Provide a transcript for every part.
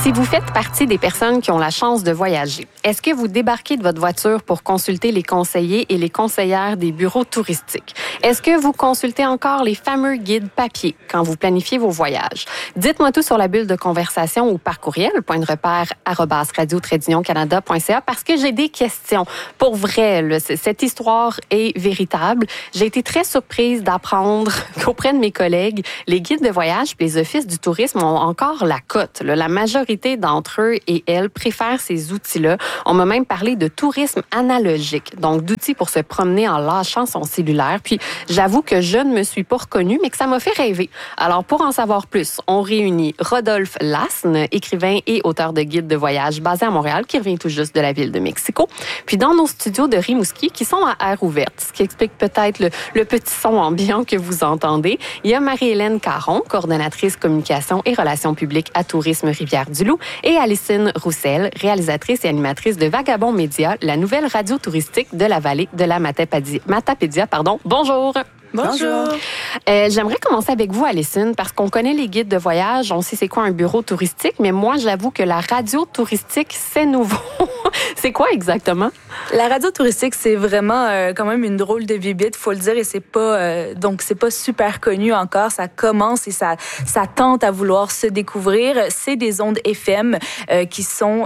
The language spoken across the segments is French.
Si vous faites partie des personnes qui ont la chance de voyager, est-ce que vous débarquez de votre voiture pour consulter les conseillers et les conseillères des bureaux touristiques? Est-ce que vous consultez encore les fameux guides papier quand vous planifiez vos voyages? Dites-moi tout sur la bulle de conversation ou par courriel, point de repère @radio-canada.ca, parce que j'ai des questions. Pour vrai, là, cette histoire est véritable. J'ai été très surprise d'apprendre qu'auprès de mes collègues, les guides de voyage et les offices du tourisme ont encore la cote. La majorité d'entre eux et elles préfèrent ces outils-là. On m'a même parlé de tourisme analogique, donc d'outils pour se promener en lâchant son cellulaire. Puis, j'avoue que je ne me suis pas reconnue, mais que ça m'a fait rêver. Alors, pour en savoir plus, on réunit Rodolphe Lasne, écrivain et auteur de guides de voyage basé à Montréal, qui revient tout juste de la ville de Mexico. Puis, dans nos studios de Rimouski, qui sont à air ouverte, ce qui explique peut-être le petit son ambiant que vous entendez, il y a Marie-Hélène Caron, coordonnatrice communication et relations publiques à Tourisme Rivière-du-Loup, et Alicine Roussel, réalisatrice et animatrice de Vagabond Média, la nouvelle radio touristique de la vallée de la Matapédia. Bonjour! Bonjour. J'aimerais commencer avec vous, Alicine, parce qu'on connaît les guides de voyage, on sait c'est quoi un bureau touristique, mais moi, j'avoue que la radio touristique, c'est nouveau. C'est quoi exactement? La radio touristique, c'est vraiment quand même une drôle de bibite, faut le dire, et c'est pas super connu encore. Ça commence et ça tente à vouloir se découvrir. C'est des ondes FM qui sont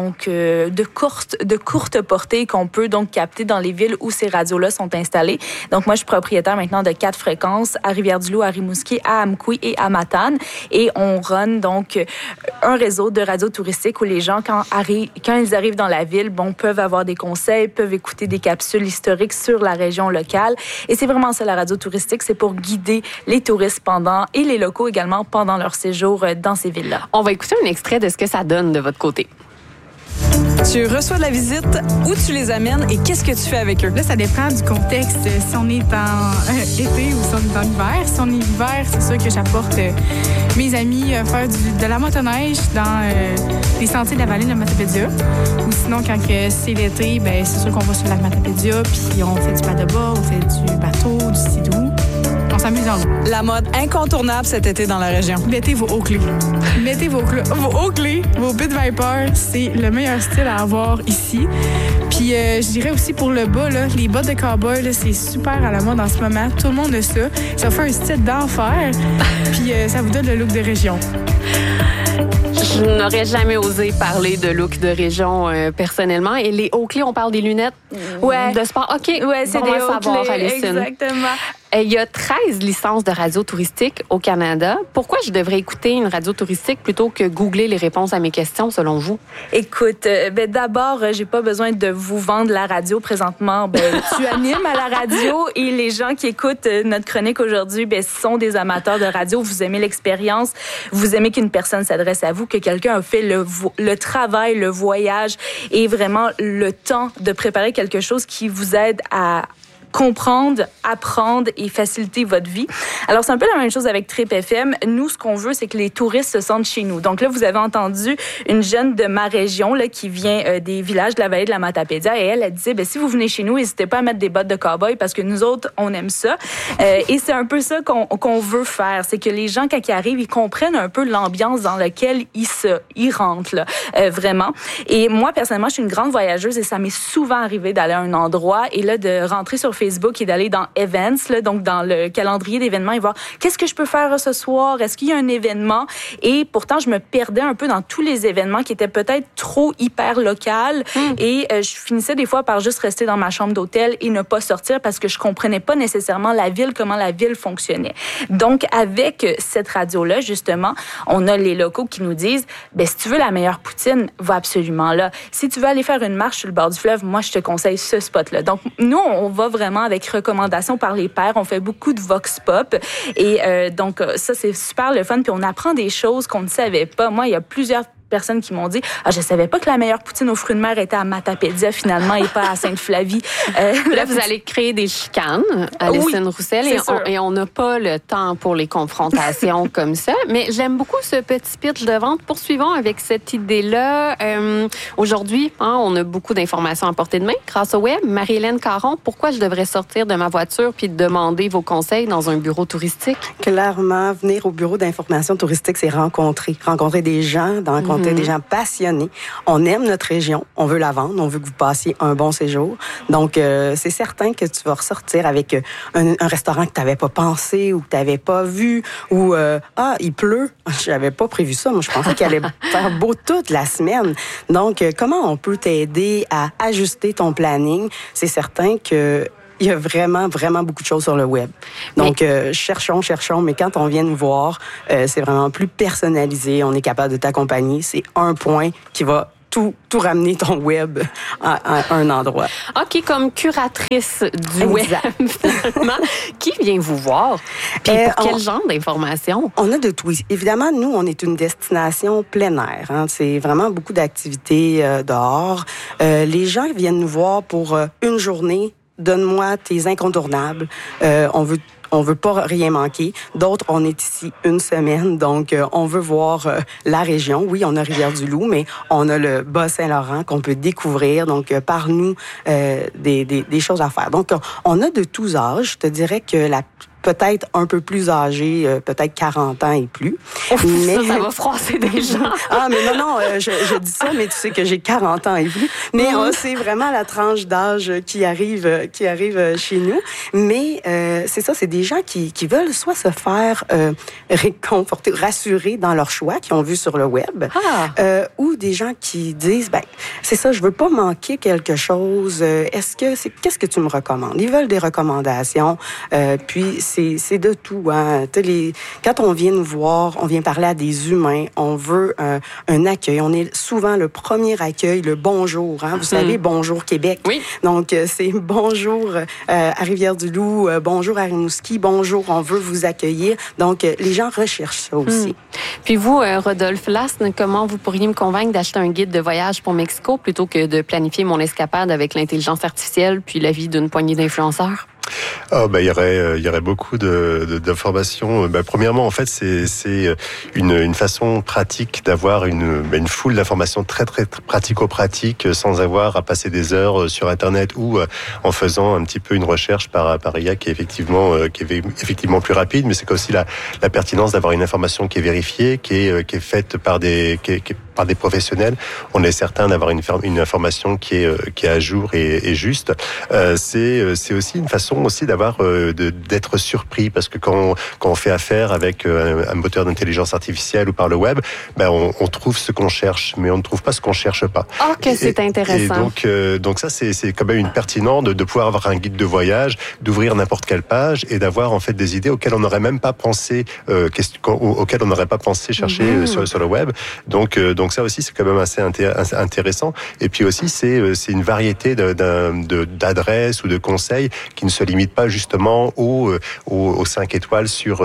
de courte portée qu'on peut donc capter dans les villes où ces radios-là sont installées. Donc moi, je suis propriétaire maintenant de 4 fréquences à Rivière-du-Loup, à Rimouski, à Amqui et à Matane. Et on run donc un réseau de radios touristiques où les gens, quand ils arrivent dans la ville, peuvent avoir des conseils, peuvent écouter des capsules historiques sur la région locale. Et c'est vraiment ça, la radio touristique, c'est pour guider les touristes et les locaux également pendant leur séjour dans ces villes-là. On va écouter un extrait de ce que ça donne de votre côté. Tu reçois de la visite, où tu les amènes et qu'est-ce que tu fais avec eux? Là, ça dépend du contexte. Si on est en été ou si on est en hiver. Si on est hiver, c'est sûr que j'apporte mes amis faire de la motoneige dans les sentiers de la vallée de la Matapédia. Ou sinon, quand c'est l'été, c'est sûr qu'on va sur la Matapédia, puis on fait du paddleboard, on fait du bateau, du skidoo. On s'amuse dans l'eau. La mode incontournable cet été dans la région. Mettez vos hauts clés. Mettez vos hauts clés, vos Pit Viper. C'est le meilleur style à avoir ici. Puis je dirais aussi pour le bas, là, les bottes de cowboy, là, c'est super à la mode en ce moment. Tout le monde a ça. Ça fait un style d'enfer. Puis ça vous donne le look de région. Je n'aurais jamais osé parler de look de région personnellement. Et les hauts clés, on parle des lunettes de sport. OK, c'est des hauts clés, Alicine. Exactement. Il y a 13 licences de radio touristique au Canada. Pourquoi je devrais écouter une radio touristique plutôt que googler les réponses à mes questions, selon vous? Écoute, d'abord, j'ai pas besoin de vous vendre la radio présentement. Tu animes à la radio et les gens qui écoutent notre chronique aujourd'hui, sont des amateurs de radio. Vous aimez l'expérience, vous aimez qu'une personne s'adresse à vous, que quelqu'un a fait le travail, le voyage et vraiment le temps de préparer quelque chose qui vous aide à comprendre, apprendre et faciliter votre vie. Alors, c'est un peu la même chose avec Trip FM. Nous, ce qu'on veut, c'est que les touristes se sentent chez nous. Donc là, vous avez entendu une jeune de ma région là, qui vient des villages de la vallée de la Matapédia et elle disait, si vous venez chez nous, n'hésitez pas à mettre des bottes de cow-boy parce que nous autres, on aime ça. Et c'est un peu ça qu'on veut faire. C'est que les gens, quand ils arrivent, ils comprennent un peu l'ambiance dans laquelle ils rentrent, là, vraiment. Et moi, personnellement, je suis une grande voyageuse et ça m'est souvent arrivé d'aller à un endroit et là, de rentrer sur Facebook et d'aller dans Events, là, donc dans le calendrier d'événements et voir qu'est-ce que je peux faire ce soir, est-ce qu'il y a un événement? Et pourtant, je me perdais un peu dans tous les événements qui étaient peut-être trop hyper local et je finissais des fois par juste rester dans ma chambre d'hôtel et ne pas sortir parce que je comprenais pas nécessairement la ville, comment la ville fonctionnait. Donc, avec cette radio-là, justement, on a les locaux qui nous disent, si tu veux la meilleure poutine, va absolument là. Si tu veux aller faire une marche sur le bord du fleuve, moi, je te conseille ce spot-là. Donc, nous, on va vraiment avec recommandations par les pairs. On fait beaucoup de vox pop. Et donc, ça, c'est super le fun. Puis on apprend des choses qu'on ne savait pas. Moi, il y a plusieurs personnes qui m'ont dit « je savais pas que la meilleure poutine aux fruits de mer était à Matapédia, finalement, et pas à Sainte-Flavie. » Là, vous allez créer des chicanes, Alicine Roussel, et on n'a pas le temps pour les confrontations comme ça. Mais j'aime beaucoup ce petit pitch de vente. Poursuivons avec cette idée-là. Aujourd'hui, on a beaucoup d'informations à portée de main grâce au web. Marie-Hélène Caron, pourquoi je devrais sortir de ma voiture puis demander vos conseils dans un bureau touristique? Clairement, venir au bureau d'information touristique, c'est rencontrer des gens, rencontrer des gens passionnés. On aime notre région, on veut la vendre, on veut que vous passiez un bon séjour. Donc, c'est certain que tu vas ressortir avec un restaurant que tu n'avais pas pensé ou que tu n'avais pas vu ou il pleut. Je n'avais pas prévu ça. Moi, je pensais qu'il allait faire beau toute la semaine. Donc, comment on peut t'aider à ajuster ton planning? C'est certain que il y a vraiment, vraiment beaucoup de choses sur le web. Donc, cherchons, mais quand on vient nous voir, c'est vraiment plus personnalisé. On est capable de t'accompagner. C'est un point qui va tout ramener ton web à un endroit. OK, comme curatrice du web, finalement, qui vient vous voir? Puis pour quel genre d'informations? On a de tout. Évidemment, nous, on est une destination plein air. Hein. C'est vraiment beaucoup d'activités dehors. Les gens viennent nous voir pour une journée. Donne-moi tes incontournables. On veut pas rien manquer. D'autres, on est ici une semaine, donc on veut voir la région. Oui, on a Rivière-du-Loup, mais on a le Bas-Saint-Laurent qu'on peut découvrir. Donc, parle-nous des choses à faire. Donc, on a de tous âges. Je te dirais que peut-être un peu plus âgé, peut-être 40 ans et plus. Mais ça va froisser des gens. Mais non, je dis ça, mais tu sais que j'ai 40 ans et plus. Mais c'est vraiment la tranche d'âge qui arrive chez nous. Mais c'est ça, c'est des gens qui veulent soit se faire réconforter, rassurer dans leur choix qu'ils ont vu sur le web, ou des gens qui disent, c'est ça, je veux pas manquer quelque chose. Qu'est-ce que tu me recommandes? Ils veulent des recommandations, puis c'est de tout. Hein. Quand on vient nous voir, on vient parler à des humains, on veut un accueil. On est souvent le premier accueil, le bonjour. Hein. Vous savez, Bonjour Québec. Oui. Donc, c'est bonjour à Rivière-du-Loup, bonjour à Rimouski, bonjour, on veut vous accueillir. Donc, les gens recherchent ça aussi. Puis vous, Rodolphe Lasne, comment vous pourriez me convaincre d'acheter un guide de voyage pour Mexico plutôt que de planifier mon escapade avec l'intelligence artificielle puis l'avis d'une poignée d'influenceurs? Il y aurait beaucoup d'informations. Premièrement, en fait, c'est une façon pratique d'avoir une foule d'informations très très pratico-pratiques sans avoir à passer des heures sur Internet ou en faisant un petit peu une recherche par IA qui est effectivement plus rapide. Mais c'est aussi la pertinence d'avoir une information qui est vérifiée, qui est faite par des professionnels. On est certain d'avoir une information qui est à jour et juste. C'est aussi une façon aussi d'être surpris parce que quand on fait affaire avec un moteur d'intelligence artificielle ou par le web, on trouve ce qu'on cherche, mais on ne trouve pas ce qu'on cherche pas. C'est intéressant. Et donc ça c'est quand même une pertinente de pouvoir avoir un guide de voyage, d'ouvrir n'importe quelle page et d'avoir en fait des idées auxquelles on n'aurait même pas pensé, auxquelles on n'aurait pas pensé chercher sur le web. Donc ça aussi c'est quand même assez intéressant. Et puis aussi c'est une variété d'adresses ou de conseils qui ne se limitent pas justement aux 5 étoiles sur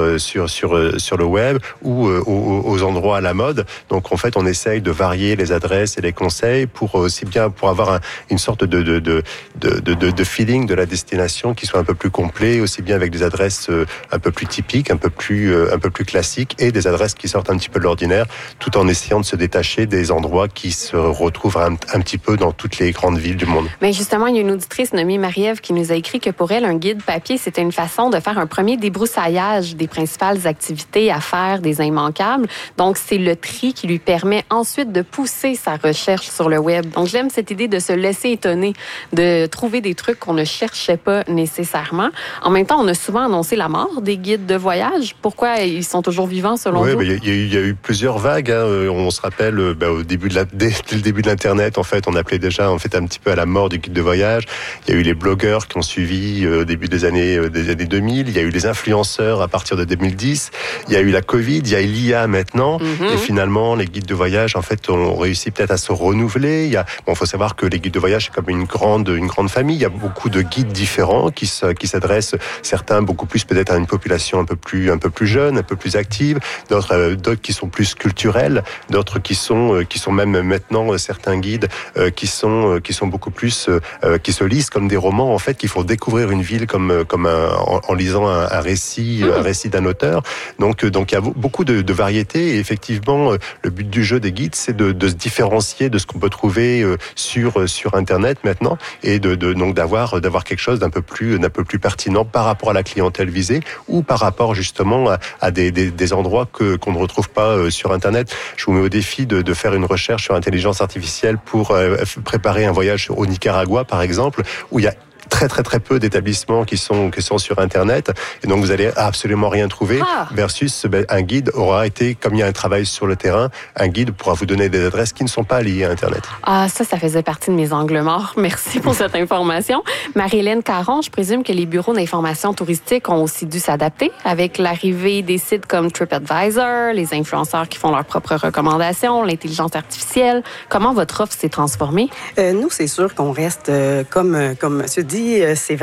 le web ou aux endroits à la mode. Donc en fait, on essaye de varier les adresses et les conseils pour avoir une sorte de feeling de la destination qui soit un peu plus complet, aussi bien avec des adresses un peu plus typiques, un peu plus classiques et des adresses qui sortent un petit peu de l'ordinaire, tout en essayant de se détacher des endroits qui se retrouvent un petit peu dans toutes les grandes villes du monde. Mais justement, il y a une auditrice nommée Marie-Ève qui nous a écrit que pour elle, un guide papier, c'était une façon de faire un premier débroussaillage des principales activités à faire, des immanquables. Donc, c'est le tri qui lui permet ensuite de pousser sa recherche sur le web. Donc, j'aime cette idée de se laisser étonner, de trouver des trucs qu'on ne cherchait pas nécessairement. En même temps, on a souvent annoncé la mort des guides de voyage. Pourquoi ils sont toujours vivants, selon vous? Oui, il y a eu plusieurs vagues. Hein. On se rappelle, dès le début de l'Internet, en fait, on appelait déjà un petit peu à la mort du guide de voyage. Il y a eu les blogueurs qui ont suivi au début des années 2000. Il y a eu les influenceurs à partir de 2010. Il y a eu la Covid. Il y a l'IA maintenant. Et finalement, les guides de voyage, en fait, ont réussi peut-être à se renouveler. Il faut savoir que les guides de voyage, c'est comme une grande famille. Il y a beaucoup de guides différents qui s'adressent, certains beaucoup plus peut-être à une population un peu plus jeune, un peu plus active, d'autres qui sont plus culturels, d'autres qui sont même maintenant certains guides qui sont beaucoup plus qui se lisent comme des romans, en fait, qui font découvrir une ville en lisant un récit d'un auteur. Donc il y a beaucoup de variétés et effectivement le but du jeu des guides, c'est de se différencier de ce qu'on peut trouver sur Internet maintenant et donc d'avoir quelque chose d'un peu plus pertinent par rapport à la clientèle visée ou par rapport justement à des endroits qu'on ne retrouve pas sur Internet. Je vous mets au défi de de faire une recherche sur l'intelligence artificielle pour préparer un voyage au Nicaragua, par exemple, où il y a très peu d'établissements qui sont sur Internet, et donc vous allez absolument rien trouver, versus un guide aura été, comme il y a un travail sur le terrain, un guide pourra vous donner des adresses qui ne sont pas liées à Internet. Ça faisait partie de mes angles morts. Merci pour cette information. Marie-Hélène Caron, je présume que les bureaux d'information touristique ont aussi dû s'adapter avec l'arrivée des sites comme TripAdvisor, les influenceurs qui font leurs propres recommandations, l'intelligence artificielle. Comment votre offre s'est transformée? Nous, c'est sûr qu'on reste, comme monsieur dit, c'est